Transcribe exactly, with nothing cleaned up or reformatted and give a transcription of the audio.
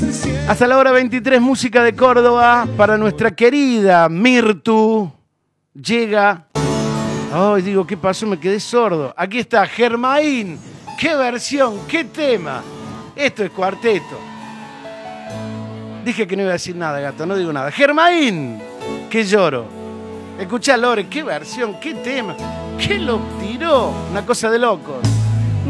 Hasta la hora veintitrés, música de Córdoba para nuestra querida Mirtu. Llega. Ay, digo, ¿qué pasó? Me quedé sordo. Aquí está Germain. ¡Qué versión! ¡Qué tema! Esto es cuarteto. Dije que no iba a decir nada, gato. No digo nada. Germain. ¡Qué lloro! Escuchá, Lore. ¡Qué versión! ¡Qué tema! ¡Qué lo tiró! Una cosa de locos.